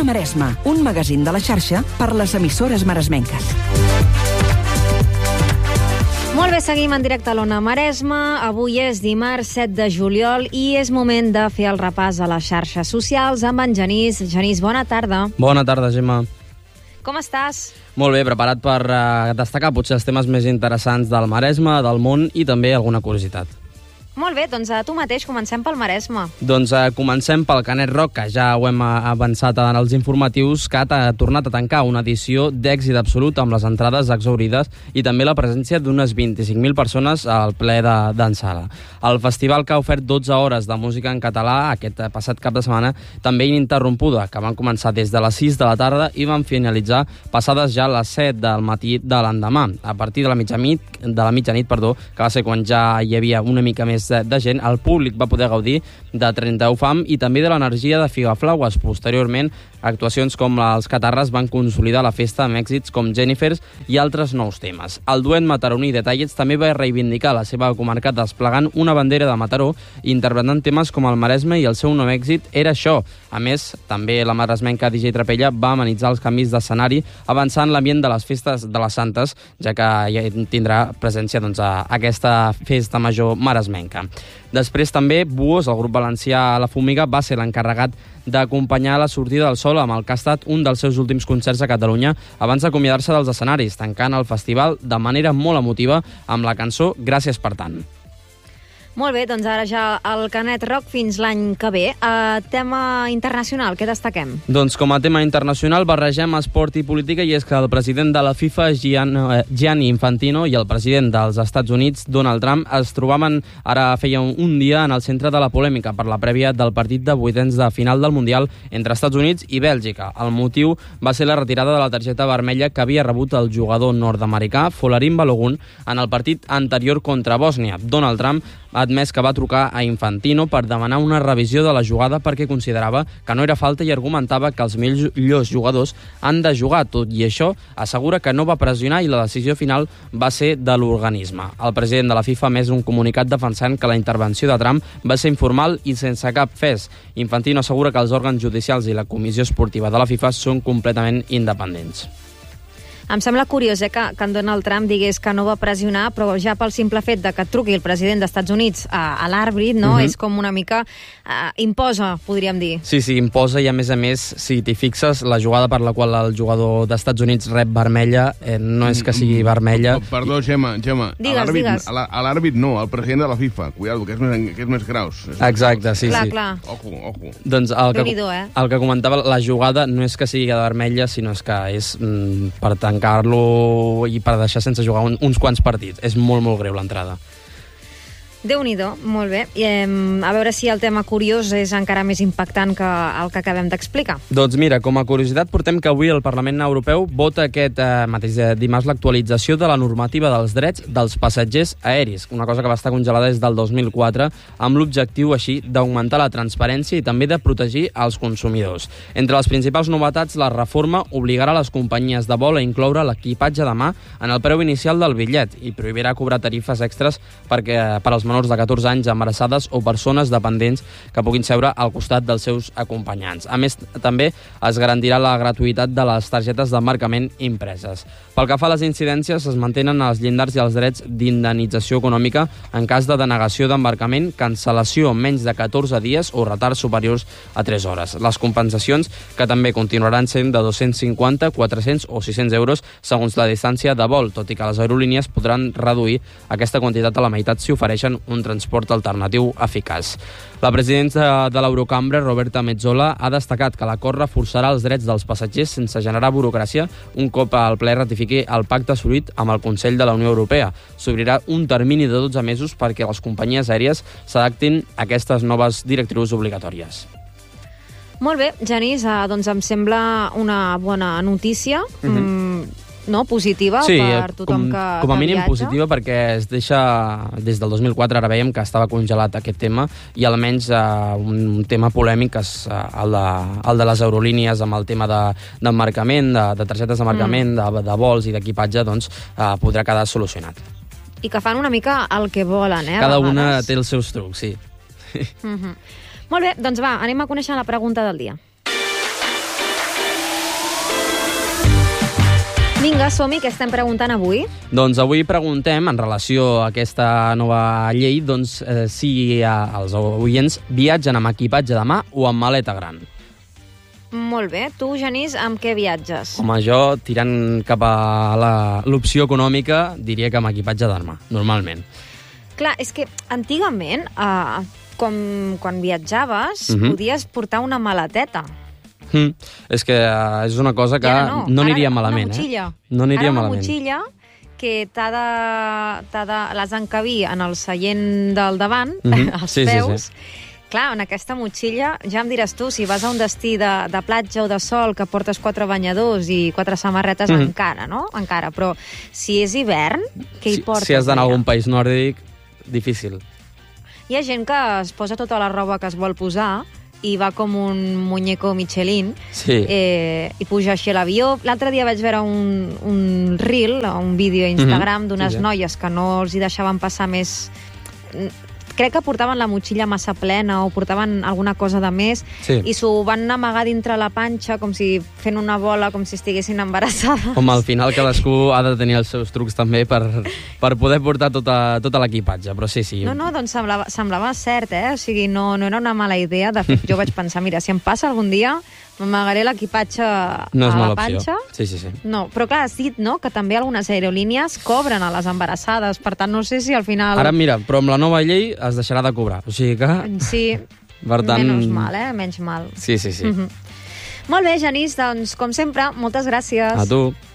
Talona Maresma, un magazín de la xarxa per les emissores maresmenques. Molt bé, seguim en directe a l'Ona Maresma. Avui és dimarts 7 de juliol i és moment de fer el repàs a les xarxes socials amb en Genís. Genís, bona tarda. Bona tarda, Gemma. Com estàs? Molt bé, preparat per destacar potser els temes més interessants del Maresme, del món i també alguna curiositat. Molt bé, doncs tu mateix comencem pel Maresme. Doncs comencem pel Canet Rock, que ja ho hem avançat en els informatius, que ha tornat a tancar una edició d'èxit absolut amb les entrades exhaurides i també la presència d'unes 25.000 persones al ple d'en sala. El festival, que ha ofert 12 hores de música en català aquest passat cap de setmana, també ininterrompuda, que van començar des de les 6 de la tarda i van finalitzar passades ja les 7 del matí de l'endemà. A partir de la mitjanit, que va ser quan ja hi havia una mica més de gent, el públic va poder gaudir de 30 fam i també de l'energia de Figaflaues. Posteriorment, actuacions com els Catarres van consolidar la festa amb èxits com Jennifers i altres nous temes. El duet mataroní de Tallets també va reivindicar la seva comarca desplegant una bandera de Mataró i interpretant temes com el Maresme i el seu nou èxit Era això. A més, també la maresmenca DJ Trapella va amenitzar els canvis d'escenari avançant l'ambient de les festes de les Santes, ja que ja tindrà presència a aquesta festa major maresmenca. Després també Buos, el grup valencià La Fumiga, va ser l'encarregat d'acompanyar la sortida del sol amb el que ha estat un dels seus últims concerts a Catalunya abans d'acomiadar-se dels escenaris, tancant el festival de manera molt emotiva amb la cançó Gràcies per tant. Molt bé, doncs ara ja el Canet Rock fins l'any que ve. Tema internacional, què destaquem? Doncs com a tema internacional barregem esport i política, i és que el president de la FIFA, Gianni Infantino, i el president dels Estats Units, Donald Trump, es trobaven ara feia un dia en el centre de la polèmica per la prèvia del partit de vuitens de final del Mundial entre Estats Units i Bèlgica. El motiu va ser la retirada de la targeta vermella que havia rebut el jugador nord-americà Folarin Balogun en el partit anterior contra Bòsnia. Donald Trump ha admès que va trucar a Infantino per demanar una revisió de la jugada perquè considerava que no era falta i argumentava que els millors jugadors han de jugar. Tot i això, assegura que no va pressionar i la decisió final va ser de l'organisme. El president de la FIFA ha emès un comunicat defensant que la intervenció de Trump va ser informal i sense cap fes. Infantino assegura que els òrgans judicials i la comissió esportiva de la FIFA són completament independents. Em sembla curiós que en Donald Trump digués que no va pressionar, però ja pel simple fet de que truqui el president dels Estats Units a l'àrbit, no? És com una mica imposa, podríem dir. Sí, imposa, i a més, si t'hi fixes, la jugada per la qual el jugador dels Estats Units rep vermella no és que sigui vermella. Perdó, Gemma. Digues. A l'àrbit no, al president de la FIFA. Cuidado, que és més graus. Exacte, sí. Clar. Ojo. Doncs el que comentava, la jugada no és que sigui de vermella, sinó és que és per tancar-lo i per deixar sense jugar uns quants partits. És molt, molt greu l'entrada. Déu-n'hi-do, molt bé. A veure si el tema curiós és encara més impactant que el que acabem d'explicar. Doncs mira, com a curiositat portem que avui el Parlament Europeu vota aquest mateix dimarts l'actualització de la normativa dels drets dels passatgers aeris, una cosa que va estar congelada des del 2004, amb l'objectiu així d'augmentar la transparència i també de protegir els consumidors. Entre les principals novetats, la reforma obligarà les companyies de vol a incloure l'equipatge de mà en el preu inicial del bitllet i prohibirà cobrar tarifes extres per als menors de 14 anys, embarassades o persones dependents que puguin seure al costat dels seus acompanyants. A més, també es garantirà la gratuïtat de les targetes d'embarcament impreses. Pel que fa a les incidències, es mantenen els llindars i els drets d'indemnització econòmica en cas de denegació d'embarcament, cancel·lació en menys de 14 dies o retards superiors a 3 hores. Les compensacions, que també continuaran sent de 250, 400 o 600 euros segons la distància de vol, tot i que les aerolínies podran reduir aquesta quantitat a la meitat si ofereixen un transport alternatiu eficaç. La presidenta de l'Eurocambra, Roberta Metsola, ha destacat que l'acord reforçarà els drets dels passatgers sense generar burocràcia un cop el ple ratifiqui el pacte assolit amb el Consell de la Unió Europea. S'obrirà un termini de 12 mesos perquè les companyies aèries s'adaptin a aquestes noves directrius obligatòries. Molt bé, Genís, doncs em sembla una bona notícia. No, positiva per tothom que viatja. Com a mínim positiva, perquè es deixa, des del 2004 ara veiem que estava congelat aquest tema, i almenys un tema polèmic és el de les aerolínies amb el tema d'embarcament, de targetes d'embarcament, de vols i d'equipatge, doncs podrà quedar solucionat. I que fan una mica el que volen, Cada una té els seus trucs, sí. Molt bé, doncs va, anem a conèixer la pregunta del dia. Vinga, som-hi, què estem preguntant avui? Doncs avui preguntem, en relació a aquesta nova llei, si els oients viatgen amb equipatge de mà o amb maleta gran. Molt bé. Tu, Genís, amb què viatges? Home, jo, tirant cap a l'opció econòmica, diria que amb equipatge de mà, normalment. Clar, és que antigament, quan viatjaves, podies portar una maleteta. És que és una cosa que no aniria malament. Una motxilla. No aniria malament. Ara una motxilla que l'has d'encabir en el seient del davant, als peus. Sí. Clar, en aquesta motxilla, ja em diràs tu, si vas a un destí de platja o de sol que portes 4 banyadors i 4 samarretes encara, no? Encara, però si és hivern, què hi portes? Si has d'anar a algun país nòrdic, difícil. Hi ha gent que es posa tota la roba que es vol posar i va com un muñeco Michelin i puja així a l'avió. L'altre dia vaig veure un reel, un vídeo a Instagram d'unes noies que no els hi deixaven passar més... Crec que portaven la motxilla massa plena o portaven alguna cosa de més i s'ho van amagar dintre la panxa com si fent una bola, com si estiguessin embarassades. Home, al final cadascú ha de tenir els seus trucs també per poder portar tot l'equipatge, però sí. No, doncs semblava cert, O sigui, no era una mala idea. De fet, jo vaig pensar, mira, si em passa algun dia, m'amagaré l'equipatge a la panxa. Sí. No, però clar, has dit, no?, que també algunes aerolínies cobren a les embarassades, per tant, no sé si al final... Ara, mira, però amb la nova llei es deixarà de cobrar, o sigui que... Sí, per tant... menys mal, menys mal. Sí. Molt bé, Genís, doncs, com sempre, moltes gràcies. A tu.